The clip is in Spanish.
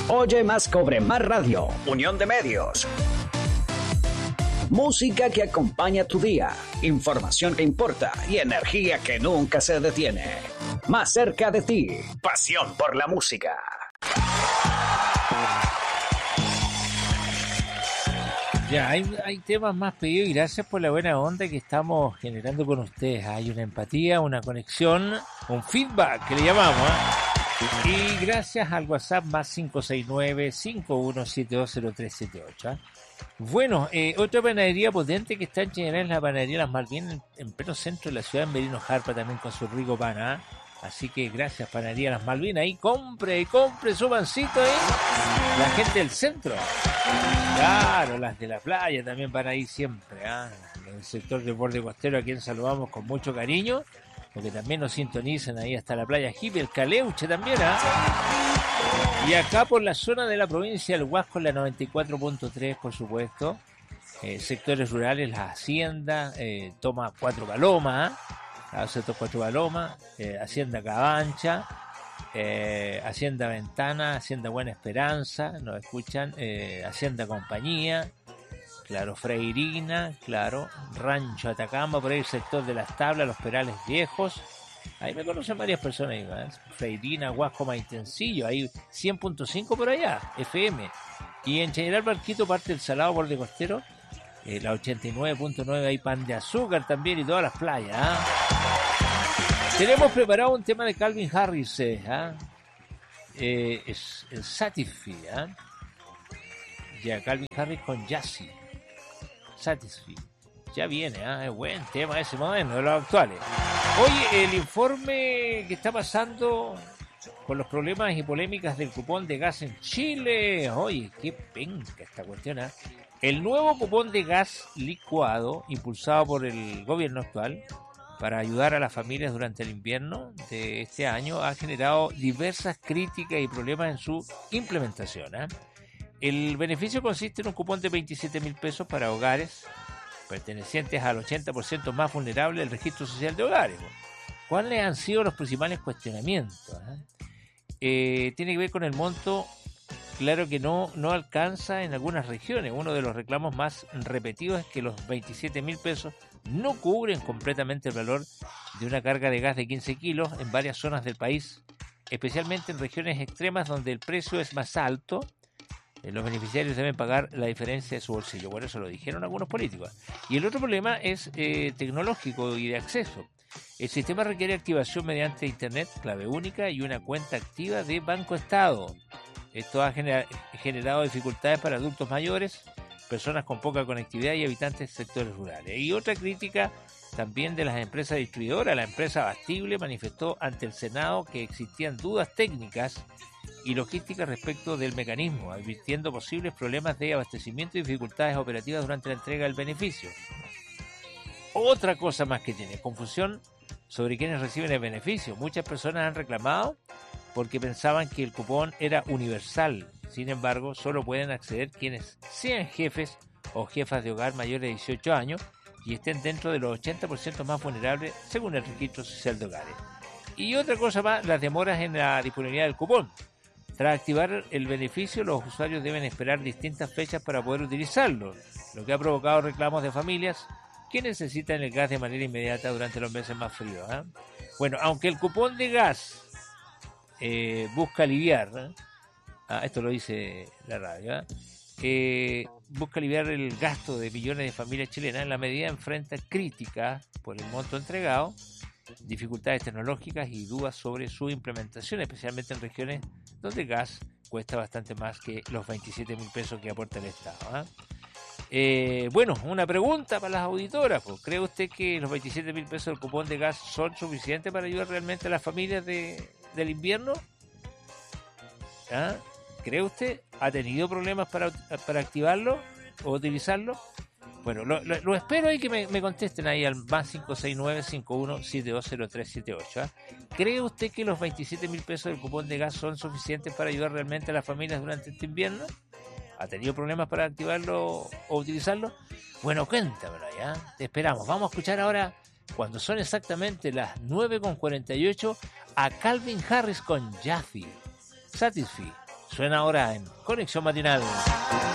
Oye Más, Cobre Más Radio, Unión de Medios. Música que acompaña tu día, información que importa y energía que nunca se detiene. Más cerca de ti, pasión por la música. Ya, hay temas más pedidos y gracias por la buena onda que estamos generando con ustedes. Hay una empatía, una conexión, un feedback que le llamamos, ¿eh? Y gracias al WhatsApp más 569-51720378, ¿eh? Bueno, otra panadería potente que está en General es la panadería Las Malvinas, en pleno centro de la ciudad, en Merino Jarpa, también con su rico pan, ¿eh? Así que gracias, panadería Las Malvinas. Ahí compre su pancito, ¿eh? La gente del centro. Claro, las de la playa también van ahí siempre, ¿eh? En el sector del borde costero, a quien saludamos con mucho cariño, porque también nos sintonizan ahí hasta la playa Hippie, el Caleuche también, ¿eh? Y acá por la zona de la provincia del Huasco, la 94.3, por supuesto. Sectores rurales, las haciendas, toma Cuatro Palomas, sector Cuatro Palomas, Hacienda Cabancha, Hacienda Ventana, Hacienda Buena Esperanza, nos escuchan, Hacienda Compañía, claro, Freirina, claro, Rancho Atacama, por ahí el sector de las Tablas, los Perales Viejos. Ahí me conocen varias personas, ¿eh? Freirina, Huasco, Maitencillo, ahí 100.5 por allá, FM. Y en General Barquito, parte del Salado, borde costero, la 89.9, hay Pan de Azúcar también y todas las playas, ¿eh? Tenemos preparado un tema de Calvin Harris, es el Satisfy, ¿eh? Ya, Calvin Harris con Jazzy, Satisfy. Ya viene, es buen tema ese moderno, de los actuales. Oye, el informe que está pasando con los problemas y polémicas del cupón de gas en Chile. Oye, qué penca esta cuestión, ¿eh? El nuevo cupón de gas licuado, impulsado por el gobierno actual para ayudar a las familias durante el invierno de este año, ha generado diversas críticas y problemas en su implementación, ¿eh? El beneficio consiste en un cupón de 27.000 pesos para hogares pertenecientes al 80% más vulnerable del registro social de hogares. ¿Cuáles han sido los principales cuestionamientos? Tiene que ver con el monto. Claro que no alcanza en algunas regiones. Uno de los reclamos más repetidos es que los 27.000 pesos no cubren completamente el valor de una carga de gas de 15 kilos en varias zonas del país, especialmente en regiones extremas donde el precio es más alto. Los beneficiarios deben pagar la diferencia de su bolsillo. Por eso lo dijeron algunos políticos. Y el otro problema es tecnológico y de acceso. El sistema requiere activación mediante internet, clave única y una cuenta activa de Banco Estado. Esto ha generado dificultades para adultos mayores, personas con poca conectividad y habitantes de sectores rurales. Y otra crítica también de las empresas distribuidoras. La empresa Abastible manifestó ante el Senado que existían dudas técnicas y logística respecto del mecanismo, advirtiendo posibles problemas de abastecimiento y dificultades operativas durante la entrega del beneficio. Otra cosa más que tiene, confusión sobre quienes reciben el beneficio. Muchas personas han reclamado porque pensaban que el cupón era universal. Sin embargo, solo pueden acceder quienes sean jefes o jefas de hogar mayores de 18 años y estén dentro de los 80% más vulnerables según el registro social de hogares. Y otra cosa más, las demoras en la disponibilidad del cupón. Tras activar el beneficio, los usuarios deben esperar distintas fechas para poder utilizarlo, lo que ha provocado reclamos de familias que necesitan el gas de manera inmediata durante los meses más fríos, ¿eh? Bueno, aunque el cupón de gas busca aliviar, esto lo dice la radio, busca aliviar el gasto de millones de familias chilenas, en la medida enfrenta críticas por el monto entregado, dificultades tecnológicas y dudas sobre su implementación, especialmente en regiones donde el gas cuesta bastante más que los 27.000 pesos que aporta el Estado, bueno, una pregunta para las auditoras, pues. ¿Cree usted que los 27.000 pesos del cupón de gas son suficientes para ayudar realmente a las familias del invierno? ¿Cree usted? ¿Ha tenido problemas para activarlo o utilizarlo? Bueno, lo espero ahí que me contesten ahí al más 569-51720378. ¿Cree usted que los 27.000 pesos del cupón de gas son suficientes para ayudar realmente a las familias durante este invierno? ¿Ha tenido problemas para activarlo o utilizarlo? Bueno, cuéntamelo ya. Te esperamos. Vamos a escuchar ahora, cuando son exactamente las 9:48, a Calvin Harris con Jazzy, Satisfy. Suena ahora en Conexión Matinal.